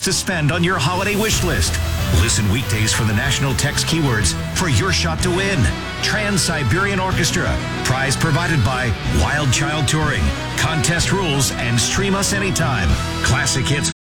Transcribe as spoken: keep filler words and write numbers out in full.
to spend on your holiday wish list. Listen weekdays for the national text keywords for your shot to win. Trans-Siberian Orchestra. Prize provided by Wild Child Touring. Contest rules and stream us anytime. Classic hits